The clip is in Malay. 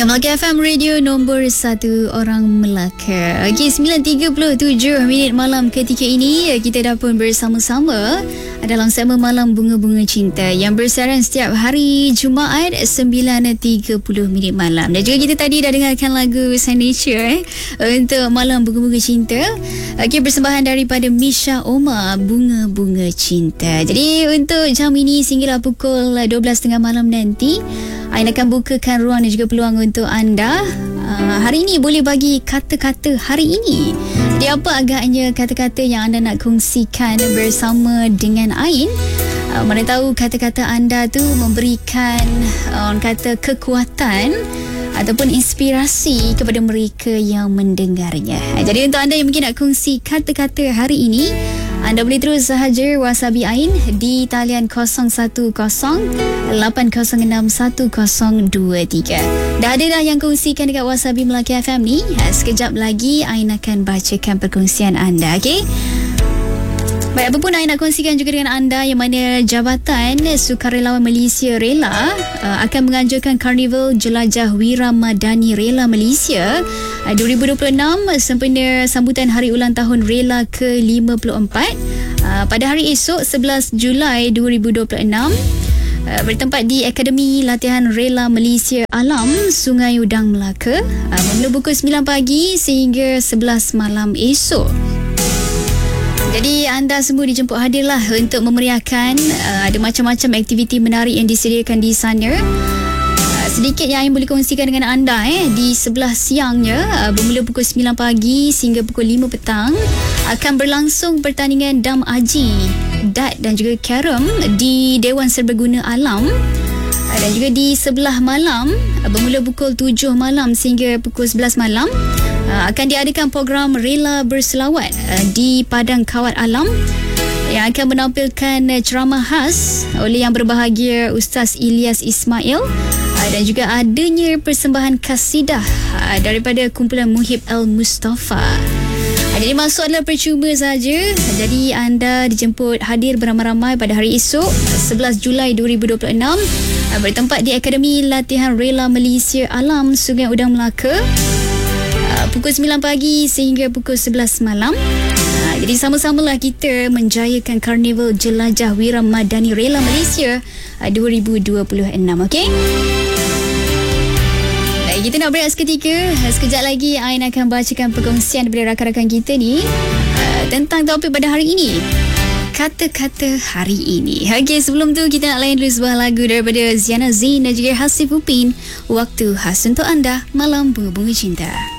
Ya, Melaka FM Radio nombor 1 orang Melaka. Okey, 9.37 minit malam ketika ini kita dah pun bersama-sama dalam segmen Malam Bunga-Bunga Cinta yang bersiaran setiap hari Jumaat 9.30 minit malam. Dan juga kita tadi dah dengarkan lagu Signature untuk Malam Bunga-Bunga Cinta. Okey, persembahan daripada Misha Omar, Bunga-Bunga Cinta. Jadi untuk jam ini sehinggalah pukul 12.30 malam nanti, Ain akan bukakan ruang dan juga peluang untuk anda. Hari ini boleh bagi kata-kata hari ini. Jadi apa agaknya kata-kata yang anda nak kongsikan bersama dengan Ain? Mana tahu kata-kata anda tu memberikan orang kata kekuatan ataupun inspirasi kepada mereka yang mendengarnya. Jadi untuk anda yang mungkin nak kongsi kata-kata hari ini, anda boleh terus sahaja WhatsApp Ain di talian 010-806-1023. Dah ada dah yang kongsikan dekat WhatsApp Melaka FM ni. Sekejap lagi Ain akan bacakan perkongsian anda, okey? Baik, apa pun Ain nak kongsikan juga dengan anda yang mana Jabatan Sukarelawan Malaysia Rela akan menganjurkan Karnival Jelajah Wiramadani Rela Malaysia 2026 sempena sambutan Hari Ulang Tahun Rela ke-54 pada hari esok 11 Julai 2026 bertempat di Akademi Latihan Rela Malaysia Alam, Sungai Udang, Melaka, mula pukul 9 pagi sehingga 11 malam esok. Jadi anda semua dijemput hadirlah untuk memeriahkan. Ada macam-macam aktiviti menarik yang disediakan di sana. Sedikit yang Ain boleh kongsikan dengan anda di sebelah siangnya, bermula pukul 9 pagi sehingga pukul 5 petang akan berlangsung pertandingan Dam Aji, Dart dan juga Carom di Dewan Serbaguna Alam. Dan juga di sebelah malam, bermula pukul 7 malam sehingga pukul 11 malam akan diadakan program Rela Berselawat di Padang Kawat Alam yang akan menampilkan ceramah khas oleh yang berbahagia Ustaz Ilyas Ismail dan juga adanya persembahan kasidah daripada kumpulan Muhib Al-Mustafa. Jadi masuk adalah percuma saja. Jadi anda dijemput hadir beramai-ramai pada hari esok 11 Julai 2026 bertempat di Akademi Latihan Rela Malaysia Alam, Sungai Udang, Melaka, pukul 9 pagi sehingga pukul 11 malam. Jadi sama-samalah kita menjayakan Karnival Jelajah Wiramadani Rela Malaysia 2026, okey? Baik, kita nak berehat seketika. Sekejap lagi Ain akan bacakan perkongsian daripada rakan-rakan kita ni tentang topik pada hari ini, kata-kata hari ini. Okey, sebelum tu kita nak layan dulu sebuah lagu daripada Ziana Zain dan juga Hasif Upin, Waktu Khas untuk anda, Malam Bunga-Bunga Cinta.